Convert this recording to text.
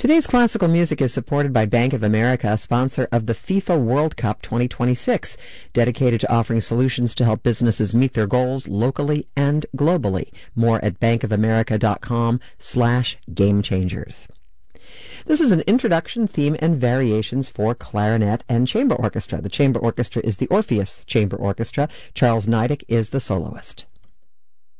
Today's classical music is supported by Bank of America, a sponsor of the FIFA World Cup 2026, dedicated to offering solutions to help businesses meet their goals locally and globally. More at bankofamerica.com/gamechangers. This is an introduction, theme, and variations for clarinet and chamber orchestra. The chamber orchestra is the Orpheus Chamber Orchestra. Charles Niedek is the soloist.